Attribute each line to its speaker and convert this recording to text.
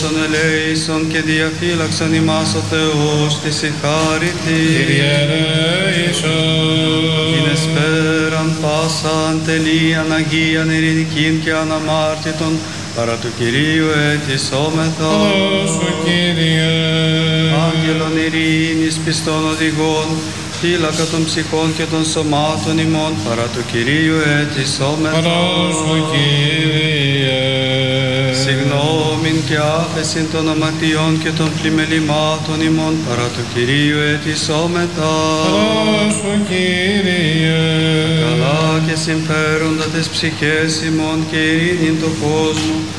Speaker 1: Τον ελέησον και διαφύλαξον ημάς ο Θεός της συγχάρητη.
Speaker 2: Κύριε ελέησον.
Speaker 1: Την εσπέραν πάσαν τελείαν Αγίαν ειρηνικήν και αναμάρτητον παρά του Κυρίου αιτησόμεθα.
Speaker 2: Δώσου, Κύριε.
Speaker 1: Άγγελον ειρήνης πιστών οδηγών, φύλακα των ψυχών και των σωμάτων ημών παρά του Κυρίου αιτησόμεθα.
Speaker 2: Δώσου, Κύριε.
Speaker 1: Συγνώμην και άφεσιν των αματιών και των πλημελημάτων ημών παρά του Κυρίου αιτησόμεθα.
Speaker 2: Δώσου, Κύριε.
Speaker 1: Καλά και συμφέροντα τες ψυχές ημών και ειρήνην το κόσμο